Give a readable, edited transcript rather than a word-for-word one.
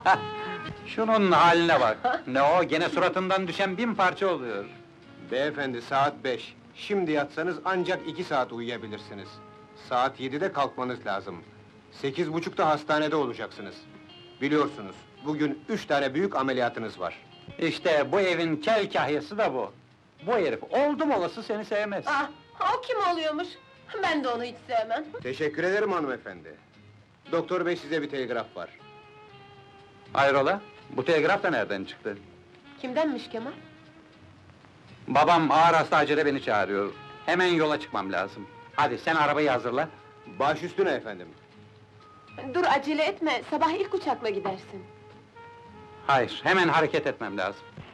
Şunun haline bak! Ne o, gene suratından düşen 1000 parça oluyor. Beyefendi, saat 5. Şimdi yatsanız ancak 2 saat uyuyabilirsiniz. Saat 7'de kalkmanız lazım. 8.30'da hastanede olacaksınız. Biliyorsunuz, bugün 3 tane büyük ameliyatınız var. İşte bu evin kel kahyası da bu. Bu herif oldum olası seni sevmez. Ah, o kim oluyormuş? Ben de onu hiç sevmem. Teşekkür ederim hanımefendi. Doktor bey, size bir telgraf var. Hayrola? Bu telgraf da nereden çıktı? Kimdenmiş Kemal? Babam ağır hasta acele beni çağırıyor. Hemen yola çıkmam lazım. Hadi sen arabayı hazırla. Baş üstüne efendim. Dur acele etme, sabah ilk uçakla gidersin. Hayır, hemen hareket etmem lazım.